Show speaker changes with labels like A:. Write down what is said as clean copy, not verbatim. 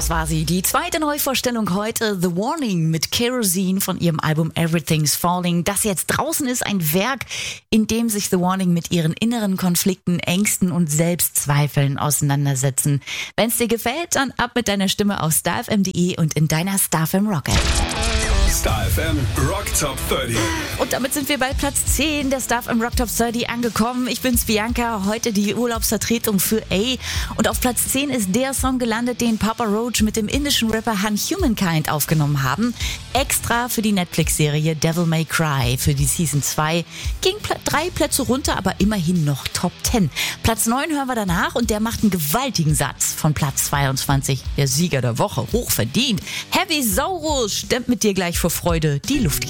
A: Das war sie. Die zweite Neuvorstellung heute, The Warning mit Kerosene von ihrem Album Everything's Falling. Das jetzt draußen ist ein Werk, in dem sich The Warning mit ihren inneren Konflikten, Ängsten und Selbstzweifeln auseinandersetzen. Wenn's dir gefällt, dann ab mit deiner Stimme auf starfm.de und in deiner StarFM Rock-App.
B: StarFM Rock Top 30.
A: Und damit sind wir bei Platz 10 der StarFM Rock Top 30 angekommen. Ich bin's, Bianca, heute die Urlaubsvertretung für A. Und auf Platz 10 ist der Song gelandet, den Papa Roach mit dem indischen Rapper Han Humankind aufgenommen haben. Extra für die Netflix-Serie Devil May Cry für die Season 2. Ging 3 Plätze runter, aber immerhin noch Top 10. Platz 9 hören wir danach und der macht einen gewaltigen Satz von Platz 22. Der Sieger der Woche, hochverdient. Heavy Saurus stemmt mit dir gleich vor Freude die Luft.